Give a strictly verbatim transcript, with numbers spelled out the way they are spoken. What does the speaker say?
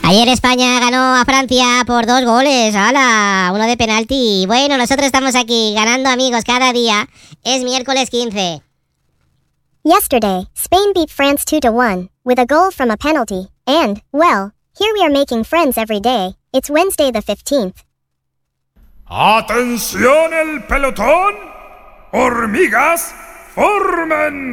Ayer España ganó a Francia por dos goles, ¡hala! Uno de penalti. Bueno, nosotros estamos aquí ganando, amigos, cada día. Es miércoles quince. Yesterday, Spain beat France two to one, with a goal from a penalty, and, well, here we are making friends every day. It's Wednesday the fifteenth. ¡Atención el pelotón! ¡Hormigas forman